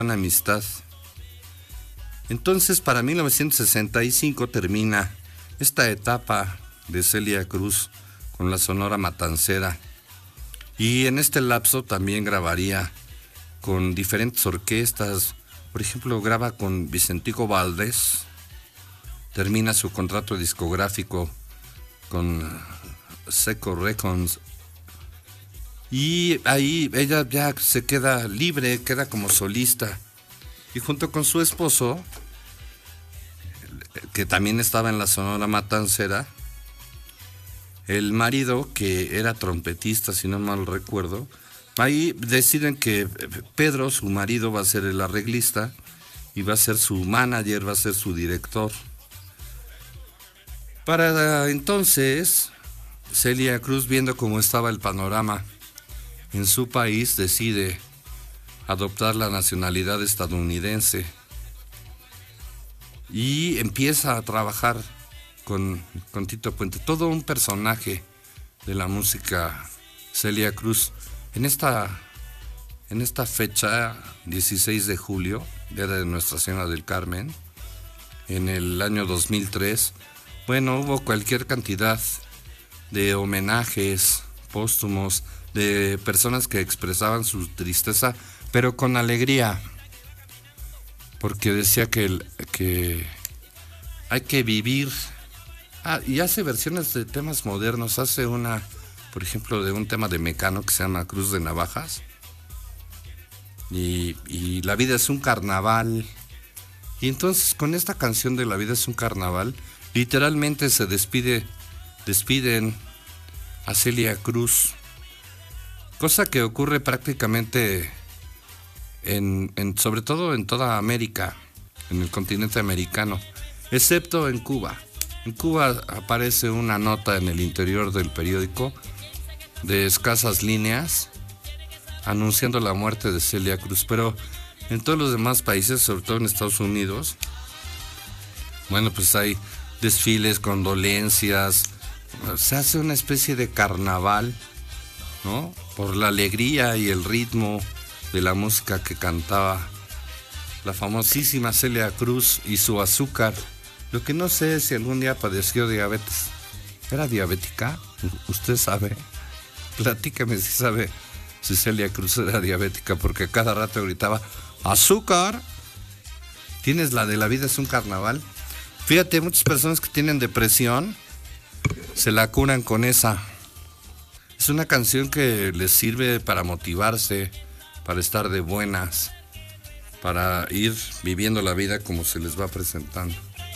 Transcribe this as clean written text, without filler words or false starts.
una amistad. Entonces, para 1965 termina esta etapa de Celia Cruz con la Sonora Matancera. Y en este lapso también grabaría con diferentes orquestas. Por ejemplo, graba con Vicentico Valdés. Termina su contrato discográfico con Seco Records. Y ahí ella ya se queda libre, queda como solista. Y junto con su esposo, que también estaba en la Sonora Matancera, el marido, que era trompetista, si no mal recuerdo, ahí deciden que Pedro, su marido, va a ser el arreglista y va a ser su manager, va a ser su director. Para entonces, Celia Cruz, viendo cómo estaba el panorama en su país, decide adoptar la nacionalidad estadounidense y empieza a trabajar con Tito Puente, todo un personaje de la música. Celia Cruz, en esta fecha, 16 de julio, día de Nuestra Señora del Carmen, en el año 2003, bueno, hubo cualquier cantidad de homenajes póstumos de personas que expresaban su tristeza, pero con alegría, porque decía que hay que vivir. Y hace versiones de temas modernos. Hace una, por ejemplo, de un tema de Mecano que se llama Cruz de Navajas. Y La vida es un carnaval. Y entonces, con esta canción de La vida es un carnaval, literalmente se despiden a Celia Cruz. Cosa que ocurre prácticamente sobre todo en toda América, en el continente americano, excepto en Cuba. En Cuba aparece una nota en el interior del periódico de escasas líneas anunciando la muerte de Celia Cruz, pero en todos los demás países, sobre todo en Estados Unidos, bueno, pues hay desfiles, condolencias, se hace una especie de carnaval, ¿no? Por la alegría y el ritmo de la música que cantaba la famosísima Celia Cruz y su azúcar. Lo que no sé es si algún día padeció diabetes. ¿Era diabética? ¿Usted sabe? Platícame si sabe si Celia Cruz era diabética, porque cada rato gritaba ¡azúcar! ¿Tienes la de La vida es un carnaval? Fíjate, muchas personas que tienen depresión se la curan con esa. Es una canción que les sirve para motivarse, para estar de buenas, para ir viviendo la vida como se les va presentando.